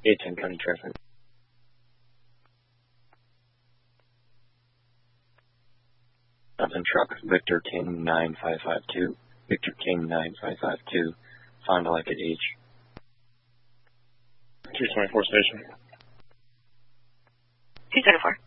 A10 County Traffic. Nothing truck, Victor King 9552. Victor King 9552. Fond du Lac at H. 224 station. 274.